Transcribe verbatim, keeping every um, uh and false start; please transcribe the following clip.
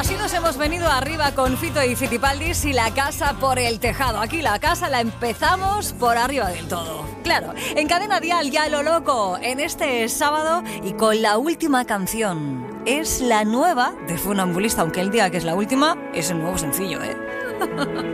Así nos hemos venido arriba con Fito y Fitipaldis y la casa por el tejado. Aquí la casa la empezamos por arriba del todo. Claro, en Cadena Dial ya lo loco en este sábado y con la última canción. Es la nueva de Funambulista, aunque él diga que es la última, es el nuevo sencillo, ¿eh?